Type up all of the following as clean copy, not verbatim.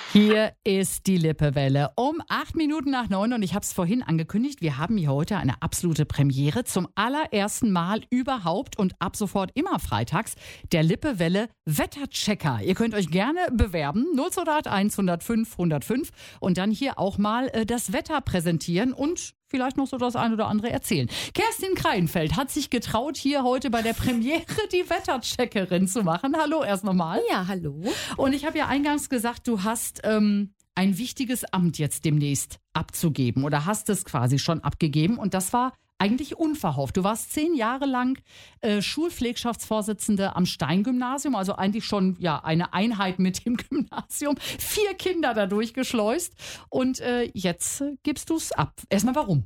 Hier ist die Lippewelle um 8 Minuten nach 9 und ich habe es vorhin angekündigt, wir haben hier heute eine absolute Premiere. Zum allerersten Mal überhaupt und ab sofort immer freitags der Lippewelle Wetterchecker. Ihr könnt euch gerne bewerben, 028 105 105 und dann hier auch mal das Wetter präsentieren und vielleicht noch so das ein oder andere erzählen. Kerstin Kreinfeld hat sich getraut, hier heute bei der Premiere die Wettercheckerin zu machen. Hallo erst nochmal. Ja, hallo. Und ich habe ja eingangs gesagt, du hast ein wichtiges Amt jetzt demnächst abzugeben oder hast es quasi schon abgegeben und das war eigentlich unverhofft. Du warst 10 Jahre lang Schulpflegschaftsvorsitzende am Stein-Gymnasium, also eigentlich schon eine Einheit mit dem Gymnasium. 4 Kinder dadurch geschleust und jetzt gibst du es ab. Erstmal warum?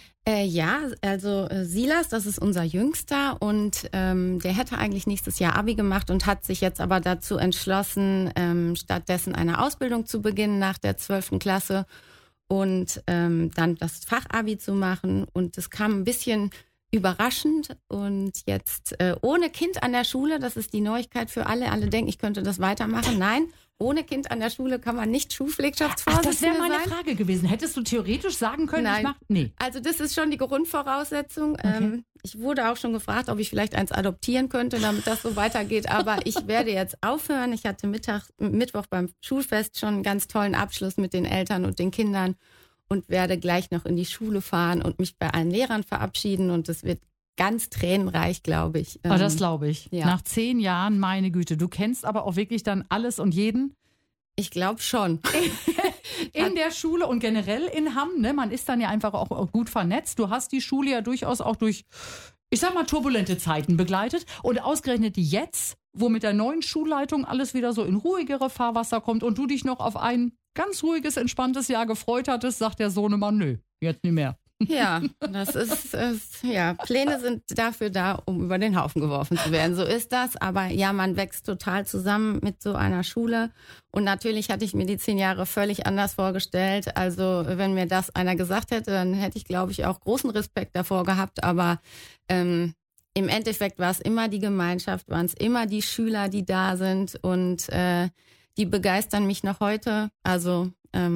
Silas, das ist unser Jüngster und der hätte eigentlich nächstes Jahr Abi gemacht und hat sich jetzt aber dazu entschlossen, stattdessen eine Ausbildung zu beginnen nach der 12. Klasse und dann das Fachabi zu machen. Und es kam ein bisschen überraschend und jetzt ohne Kind an der Schule, das ist die Neuigkeit für alle. Alle denken, ich könnte das weitermachen. Nein, ohne Kind an der Schule kann man nicht Schulpflegschaftsvorsitzende sein. Das wäre meine Frage gewesen. Hättest du theoretisch sagen können, Nein. Nee. Also das ist schon die Grundvoraussetzung. Okay. Ich wurde auch schon gefragt, ob ich vielleicht eins adoptieren könnte, damit das so weitergeht. Aber ich werde jetzt aufhören. Ich hatte Mittwoch beim Schulfest schon einen ganz tollen Abschluss mit den Eltern und den Kindern und werde gleich noch in die Schule fahren und mich bei allen Lehrern verabschieden. Und es wird ganz tränenreich, glaube ich. Das glaube ich. Ja. Nach 10 Jahren, meine Güte. Du kennst aber auch wirklich dann alles und jeden? Ich glaube schon. In der Schule und generell in Hamm, ne? Man ist dann ja einfach auch gut vernetzt. Du hast die Schule ja durchaus auch durch, ich sag mal, turbulente Zeiten begleitet. Und ausgerechnet jetzt, wo mit der neuen Schulleitung alles wieder so in ruhigere Fahrwasser kommt und du dich noch auf ein ganz ruhiges, entspanntes Jahr gefreut hattest, sagt der Sohnemann, nö, jetzt nicht mehr. Ja, das ist, Pläne sind dafür da, um über den Haufen geworfen zu werden. So ist das. Aber ja, man wächst total zusammen mit so einer Schule. Und natürlich hatte ich mir die 10 Jahre völlig anders vorgestellt. Also wenn mir das einer gesagt hätte, dann hätte ich, glaube ich, auch großen Respekt davor gehabt. Aber im Endeffekt war es immer die Gemeinschaft, waren es immer die Schüler, die da sind. Und die begeistern mich noch heute. Also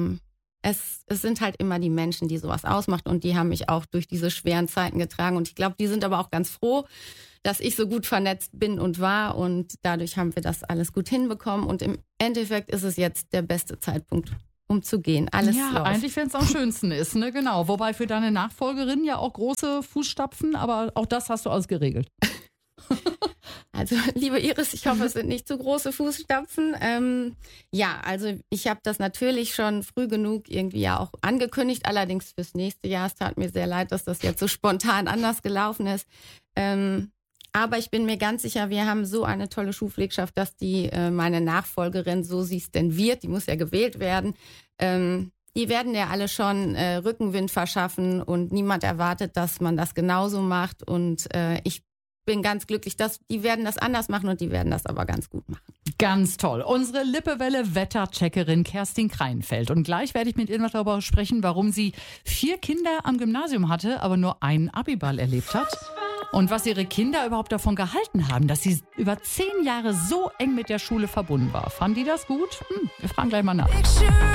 es sind halt immer die Menschen, die sowas ausmacht und die haben mich auch durch diese schweren Zeiten getragen und ich glaube, die sind aber auch ganz froh, dass ich so gut vernetzt bin und war und dadurch haben wir das alles gut hinbekommen und im Endeffekt ist es jetzt der beste Zeitpunkt, um zu gehen. Alles läuft. Eigentlich, wenn es am schönsten ist, ne? Genau. Wobei für deine Nachfolgerin ja auch große Fußstapfen, aber auch das hast du alles geregelt. Also, liebe Iris, ich hoffe, es sind nicht zu große Fußstapfen. Also ich habe das natürlich schon früh genug irgendwie ja auch angekündigt, allerdings fürs nächste Jahr. Es tat mir sehr leid, dass das jetzt so spontan anders gelaufen ist. Aber ich bin mir ganz sicher, wir haben so eine tolle Schulpflegschaft, dass die meine Nachfolgerin, so sie es denn wird, die muss ja gewählt werden, die werden ja alle schon Rückenwind verschaffen und niemand erwartet, dass man das genauso macht und ich bin ganz glücklich, dass die werden das anders machen und die werden das aber ganz gut machen. Ganz toll. Unsere Lippewelle-Wettercheckerin Kerstin Kreinfeld. Und gleich werde ich mit ihr noch darüber sprechen, warum sie 4 Kinder am Gymnasium hatte, aber nur einen Abiball erlebt hat. Und was ihre Kinder überhaupt davon gehalten haben, dass sie über 10 Jahre so eng mit der Schule verbunden war. Fanden die das gut? Wir fragen gleich mal nach.